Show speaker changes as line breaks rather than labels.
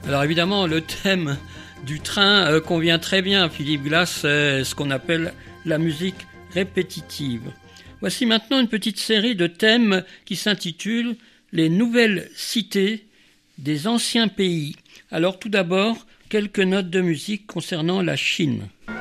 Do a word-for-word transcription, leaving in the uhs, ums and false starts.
Alors évidemment, le thème du train euh, convient très bien à Philippe Glass, c'est ce qu'on appelle la musique répétitive. Voici maintenant une petite série de thèmes qui s'intitule « Les nouvelles cités des anciens pays ». Alors tout d'abord, quelques notes de musique concernant la Chine.